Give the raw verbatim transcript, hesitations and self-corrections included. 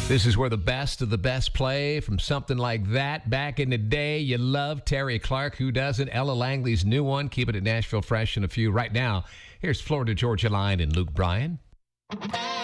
This is where the best of the best play from something like that. Back in the day, you love Terry Clark. Who doesn't? Ella Langley's new one. Keeping it Nashville fresh in a few. Right now, here's Florida Georgia Line and Luke Bryan.